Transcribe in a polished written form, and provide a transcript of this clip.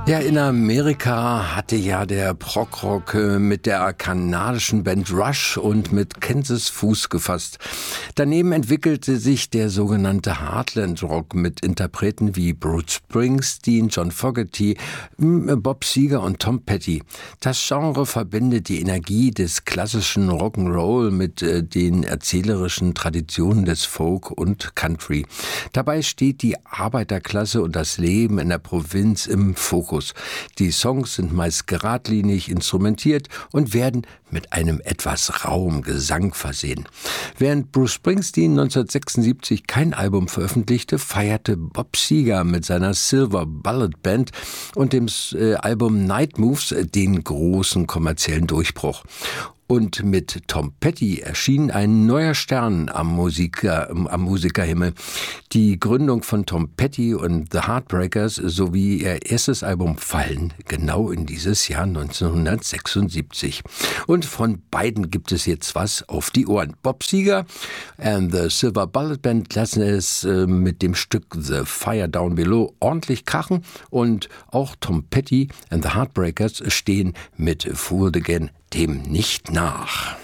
Ja, in Amerika hatte ja der Prog-Rock mit der kanadischen Band Rush und mit Kansas Fuß gefasst. Daneben entwickelte sich der sogenannte Heartland-Rock mit Interpreten wie Bruce Springsteen, John Fogerty, Bob Seger und Tom Petty. Das Genre verbindet die Energie des klassischen Rock'n'Roll mit den erzählerischen Traditionen des Folk und Country. Dabei steht die Arbeiterklasse und das Leben in der Provinz im Fokus. Die Songs sind meist geradlinig instrumentiert und werden mit einem etwas rauem Gesang versehen. Während Bruce Springsteen 1976 kein Album veröffentlichte, feierte Bob Seger mit seiner Silver Bullet Band und dem Album Night Moves den großen kommerziellen Durchbruch. Und mit Tom Petty erschien ein neuer Stern am Musikerhimmel. Die Gründung von Tom Petty und The Heartbreakers sowie ihr erstes Album fallen genau in dieses Jahr 1976. Und von beiden gibt es jetzt was auf die Ohren. Bob Seger and the Silver Bullet Band lassen es mit dem Stück The Fire Down Below ordentlich krachen. Und auch Tom Petty and the Heartbreakers stehen mit Fooled Again dem nicht nach.